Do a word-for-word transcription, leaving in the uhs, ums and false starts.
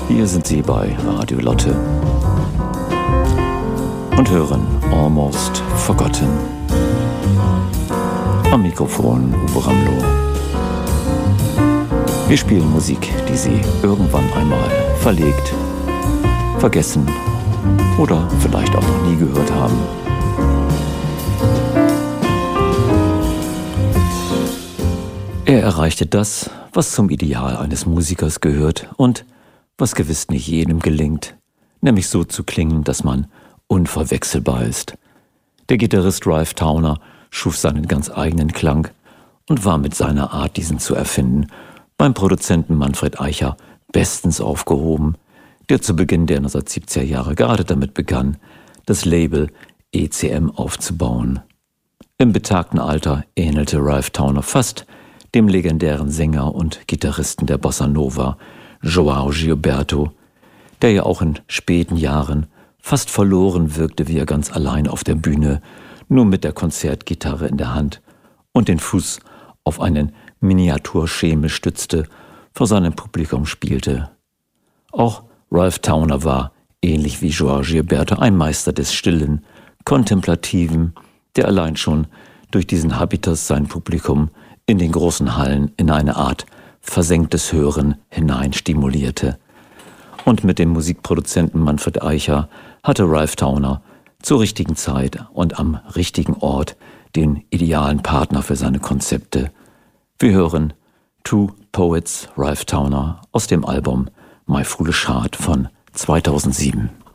Hier sind Sie bei Radio Lotte und hören Almost Forgotten. Am Mikrofon Uwe Ramlow. Wir spielen Musik, die Sie irgendwann einmal verlegt, vergessen oder vielleicht auch noch nie gehört haben. Er erreichte das, was zum Ideal eines Musikers gehört und was gewiss nicht jedem gelingt, nämlich so zu klingen, dass man unverwechselbar ist. Der Gitarrist Ralph Towner schuf seinen ganz eigenen Klang und war mit seiner Art, diesen zu erfinden, beim Produzenten Manfred Eicher bestens aufgehoben, der zu Beginn der neunzehnhundertsiebziger Jahre gerade damit begann, das Label E C M aufzubauen. Im betagten Alter ähnelte Ralph Towner fast dem legendären Sänger und Gitarristen der Bossa Nova, João Gilberto, der ja auch in späten Jahren fast verloren wirkte, wie er ganz allein auf der Bühne, nur mit der Konzertgitarre in der Hand und den Fuß auf einen Miniaturschemel stützte, vor seinem Publikum spielte. Auch Ralph Towner war, ähnlich wie João Gilberto, ein Meister des Stillen, Kontemplativen, der allein schon durch diesen Habitus sein Publikum in den großen Hallen in eine Art versenktes Hören hinein stimulierte. Und mit dem Musikproduzenten Manfred Eicher hatte Ralph Towner zur richtigen Zeit und am richtigen Ort den idealen Partner für seine Konzepte. Wir hören Two Poets, Ralph Towner, aus dem Album My Foolish Heart von zweitausendsieben.